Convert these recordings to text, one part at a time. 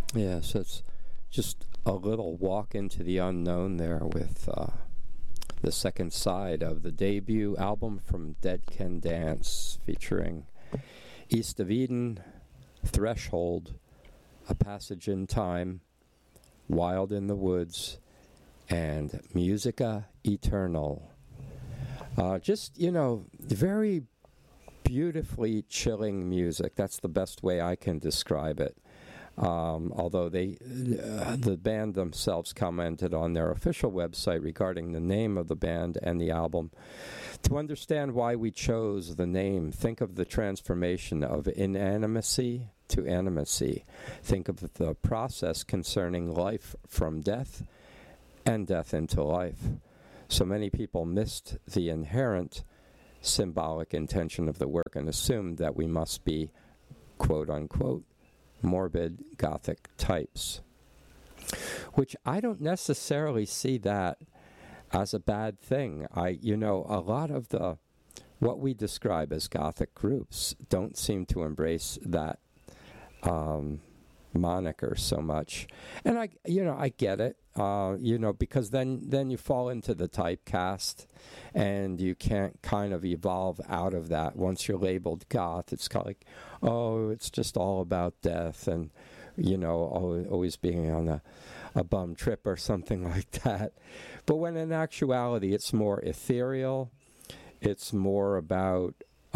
Yeah, so it's just a little walk into the unknown there with the second side of the debut album from Dead Can Dance, featuring East of Eden, Threshold, A Passage in Time, Wild in the Woods, and Musica Eternal. Just, very beautifully chilling music. That's the best way I can describe it. Although the band themselves commented on their official website regarding the name of the band and the album. To understand why we chose the name, think of the transformation of inanimacy to animacy. Think of the process concerning life from death and death into life. So many people missed the inherent symbolic intention of the work and assumed that we must be, quote unquote, morbid Gothic types, which I don't necessarily see that as a bad thing. A lot of what we describe as Gothic groups don't seem to embrace that moniker so much, and I get it, because then you fall into the typecast, and you can't kind of evolve out of that. Once you're labeled goth, it's kind of like, oh, it's just all about death, and always being on a bum trip or something like that. But when in actuality it's more ethereal, it's more about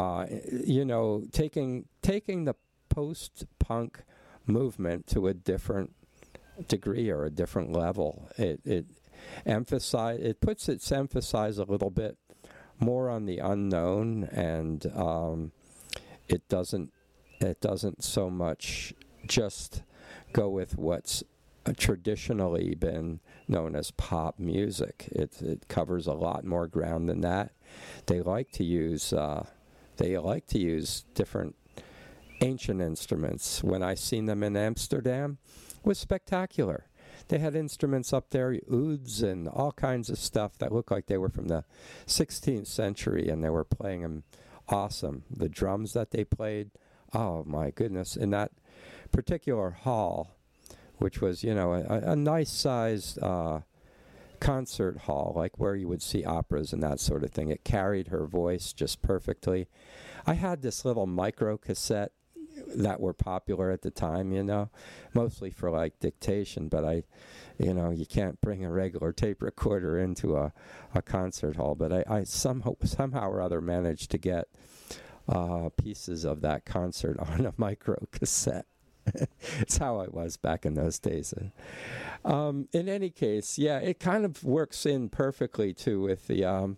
taking the post-punk movement to a different degree or a different level. It puts its emphasis a little bit more on the unknown, and it doesn't so much just go with what's traditionally been known as pop music. It covers a lot more ground than that. They like to use different ancient instruments. When I seen them in Amsterdam, it was spectacular. They had instruments up there, ouds and all kinds of stuff that looked like they were from the 16th century, and they were playing them awesome. The drums that they played, oh my goodness. In that particular hall, which was, a nice-sized concert hall, like where you would see operas and that sort of thing, it carried her voice just perfectly. I had this little micro cassette that were popular at the time, mostly for like dictation, but you can't bring a regular tape recorder into a concert hall, but I somehow or other managed to get pieces of that concert on a micro cassette. It's how I was back in those days. In any case, yeah, it kind of works in perfectly too with the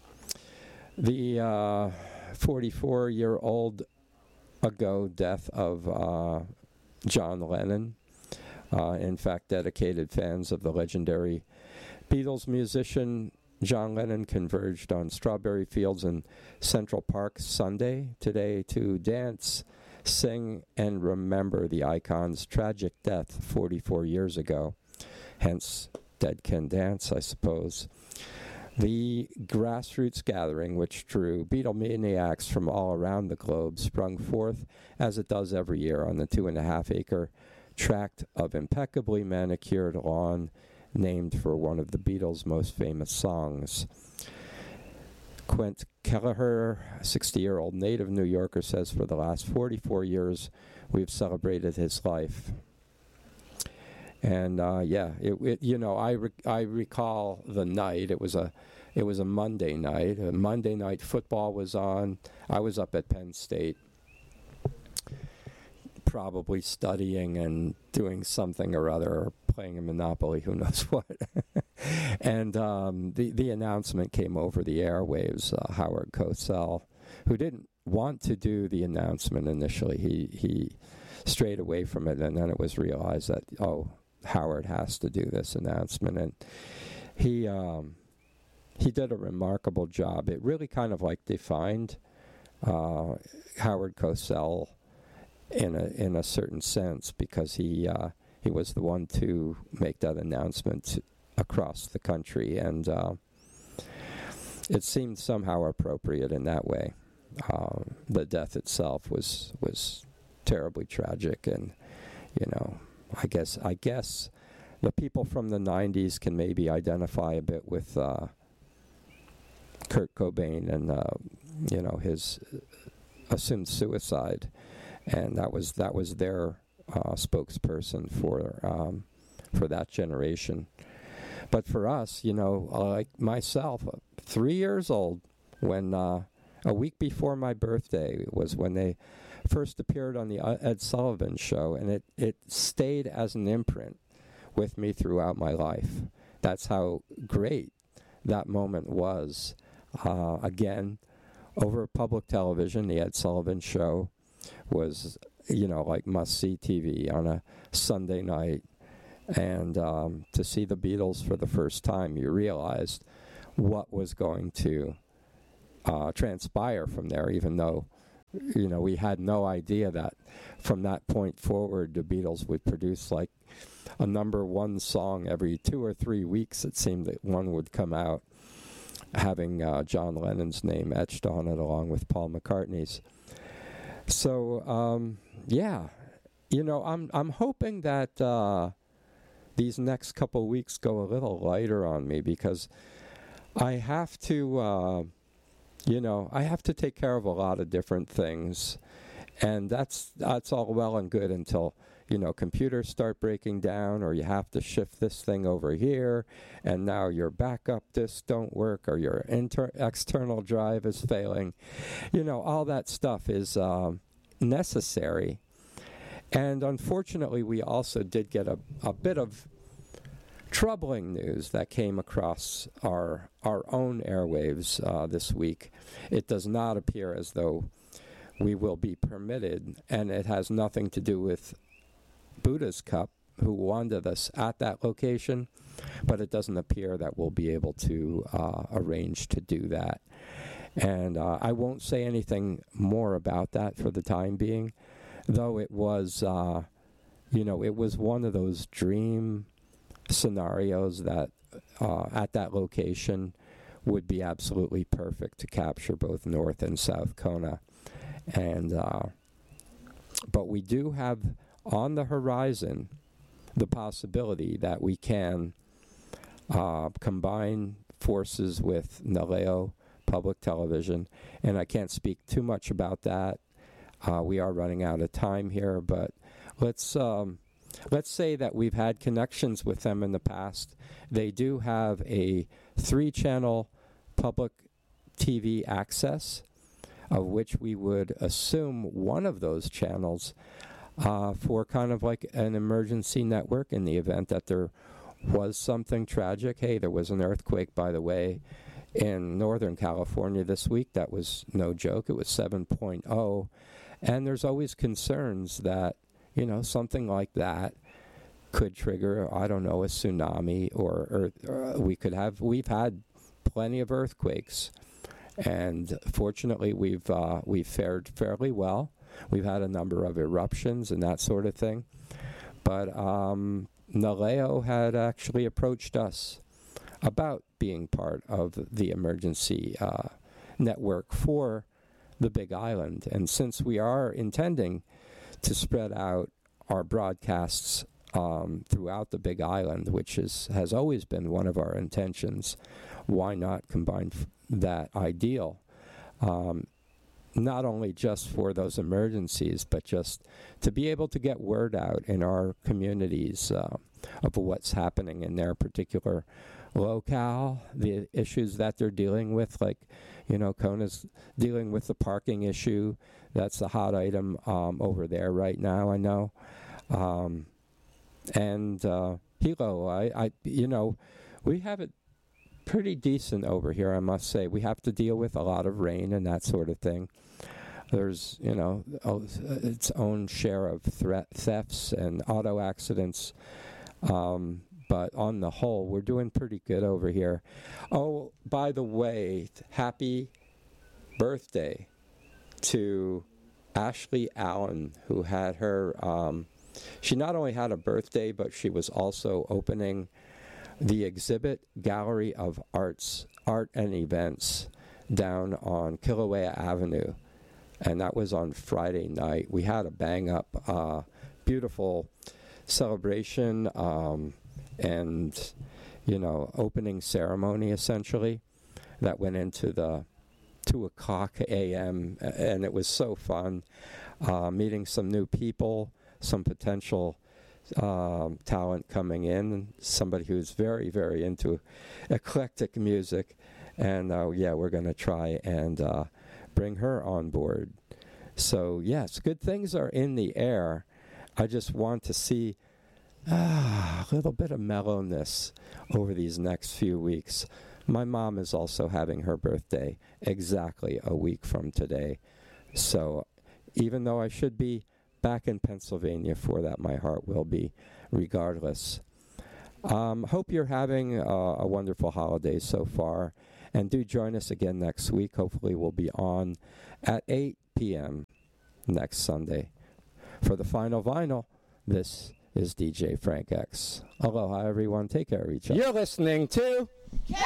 44-year-old ago death of John Lennon. In fact, dedicated fans of the legendary Beatles musician John Lennon converged on Strawberry Fields in Central Park Sunday today to dance, sing, and remember the icon's tragic death 44 years ago. Hence, Dead Can Dance, I suppose. The grassroots gathering, which drew Beatlemaniacs from all around the globe, sprung forth, as it does every year, on the 2.5-acre tract of impeccably manicured lawn named for one of the Beatles' most famous songs. Quint Kelleher, a 60-year-old native New Yorker, says, for the last 44 years, we've celebrated his life. And I recall the night. It was a Monday night. Monday night football was on. I was up at Penn State, probably studying and doing something or other, or playing a Monopoly, who knows what. And the announcement came over the airwaves. Howard Cosell, who didn't want to do the announcement initially, he strayed away from it, and then it was realized that, Howard has to do this announcement, and he did a remarkable job. It really kind of like defined Howard Cosell in a certain sense, because he was the one to make that announcement across the country, and it seemed somehow appropriate in that way. The death itself was terribly tragic, and I guess the people from the 90s can maybe identify a bit with Kurt Cobain and his assumed suicide, and that was their spokesperson for that generation. But for us, like myself, 3 years old, when a week before my birthday was when they first appeared on the Ed Sullivan Show, and it stayed as an imprint with me throughout my life. That's how great that moment was. Again, over public television, the Ed Sullivan Show was, like must-see TV on a Sunday night. And to see the Beatles for the first time, you realized what was going to transpire from there, even though, we had no idea that from that point forward, the Beatles would produce like a number one song every 2 or 3 weeks. It seemed that one would come out having John Lennon's name etched on it along with Paul McCartney's. So, I'm hoping that these next couple weeks go a little lighter on me, because I have to, I have to take care of a lot of different things, and that's all well and good until, computers start breaking down, or you have to shift this thing over here, and now your backup disks don't work, or your external drive is failing. All that stuff is necessary. And unfortunately, we also did get a bit of troubling news that came across our own airwaves this week. It does not appear as though we will be permitted, and it has nothing to do with Buddha's Cup, who wanted us at that location, but it doesn't appear that we'll be able to arrange to do that. And I won't say anything more about that for the time being, though it was, it was one of those dream scenarios that at that location would be absolutely perfect to capture both North and South Kona. And but we do have on the horizon the possibility that we can combine forces with Naleo Public Television, and I can't speak too much about that. We are running out of time here, but let's say that we've had connections with them in the past. They do have a 3-channel public TV access, of which we would assume one of those channels for kind of like an emergency network in the event that there was something tragic. Hey, there was an earthquake, by the way, in Northern California this week. That was no joke. It was 7.0. And there's always concerns that, something like that could trigger, I don't know, a tsunami, or we've had plenty of earthquakes. And fortunately, we've fared fairly well. We've had a number of eruptions and that sort of thing. But Naleo had actually approached us about being part of the emergency network for the Big Island. And since we are intending to spread out our broadcasts throughout the Big Island, which has always been one of our intentions, why not combine that ideal? Not only just for those emergencies, but just to be able to get word out in our communities of what's happening in their particular locale, the issues that they're dealing with, like, Kona's dealing with the parking issue. That's the hot item over there right now, I know. And Hilo, we have it pretty decent over here, I must say. We have to deal with a lot of rain and that sort of thing. There's, its own share of thefts and auto accidents. But on the whole, we're doing pretty good over here. Oh, by the way, happy birthday to Ashley Allen, who had her, she not only had a birthday, but she was also opening the exhibit gallery of art and events down on Kilauea Avenue. And that was on Friday night. We had a bang-up, beautiful celebration and, opening ceremony, essentially, that went into the 2 o'clock a.m., and it was so fun, meeting some new people, some potential talent coming in, somebody who's very, very into eclectic music, and we're going to try and bring her on board. So yes, good things are in the air. I just want to see a little bit of mellowness over these next few weeks. My mom is also having her birthday exactly a week from today. So even though I should be back in Pennsylvania for that, my heart will be regardless. Hope you're having a wonderful holiday so far. And do join us again next week. Hopefully we'll be on at 8 p.m. next Sunday. For the final vinyl, this is DJ Frank X. Aloha, everyone. Take care of each other. You're listening to KONA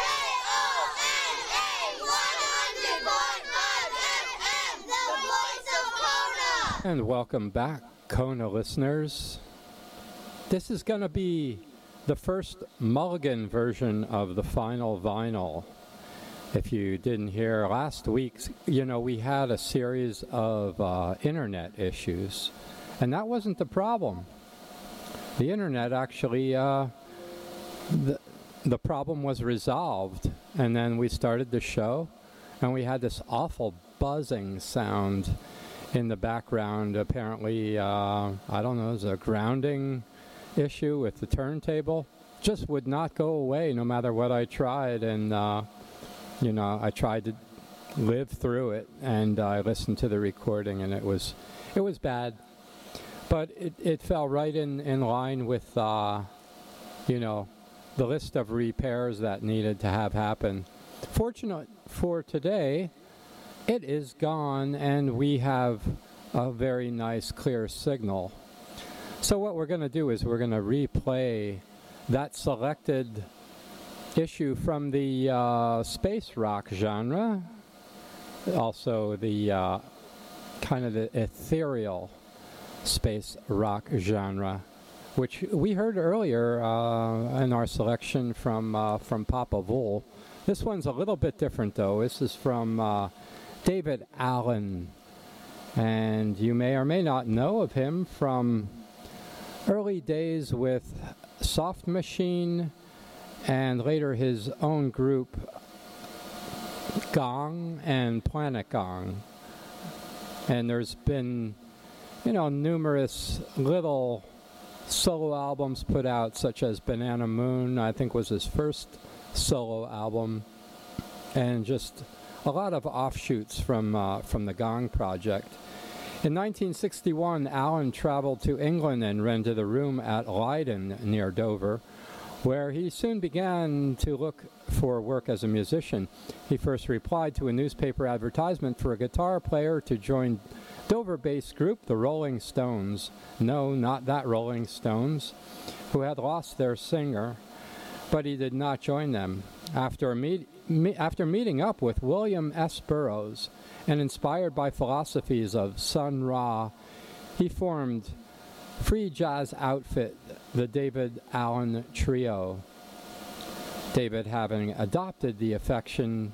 100.5 FM, the voice of Kona. And welcome back, Kona listeners. This is going to be the first Mulligan version of the final vinyl. If you didn't hear last week's, we had a series of internet issues, and that wasn't the problem. The internet actually, the problem was resolved, and then we started the show, and we had this awful buzzing sound in the background. Apparently, I don't know, it was a grounding issue with the turntable. Just would not go away no matter what I tried, and I tried to live through it, and I listened to the recording, and it was bad. But it fell right in line with, the list of repairs that needed to have happen. Fortunate for today, it is gone, and we have a very nice, clear signal. So what we're going to do is we're going to replay that selected issue from the space rock genre, also the kind of the ethereal space rock genre, which we heard earlier in our selection from Papa Vool. This one's a little bit different, though. This is from David Allen, and you may or may not know of him from early days with Soft Machine, and later his own group, Gong and Planet Gong. And there's been, numerous little solo albums put out, such as Banana Moon, I think was his first solo album, and just a lot of offshoots from the Gong project. In 1961, Allen traveled to England and rented a room at Leiden near Dover, where he soon began to look for work as a musician. He first replied to a newspaper advertisement for a guitar player to join Dover-based group, the Rolling Stones. No, not that Rolling Stones, who had lost their singer, but he did not join them. After meeting up with William S. Burroughs, and inspired by philosophies of Sun Ra, he formed free jazz outfit, the David Allen Trio. David having adopted the affectation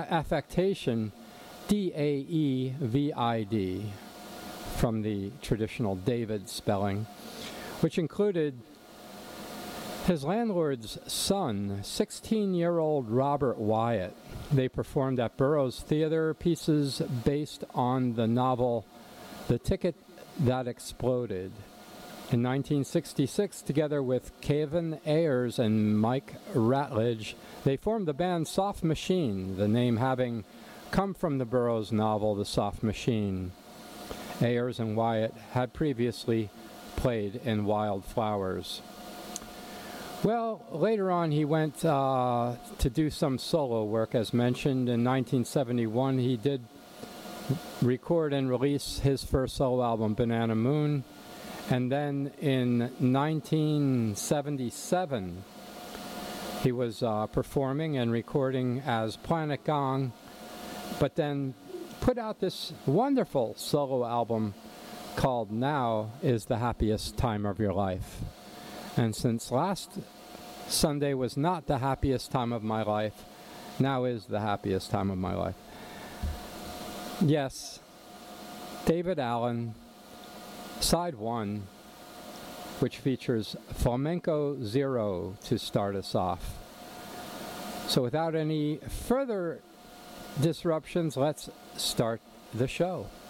D-A-E-V-I-D from the traditional David spelling, which included his landlord's son, 16-year-old Robert Wyatt. They performed at Burroughs Theater pieces based on the novel The Ticket That Exploded. In 1966, together with Kevin Ayers and Mike Ratledge, they formed the band Soft Machine, the name having come from the Burroughs novel The Soft Machine. Ayers and Wyatt had previously played in Wild Flowers. Well, later on he went to do some solo work, as mentioned. In 1971, he did record and release his first solo album, Banana Moon. And then in 1977, he was performing and recording as Planet Gong, but then put out this wonderful solo album called Now Is the Happiest Time of Your Life. And since last Sunday was not the happiest time of my life, now is the happiest time of my life. Yes, David Allen, side 1, which features Flamenco Zero to start us off. So without any further disruptions, let's start the show.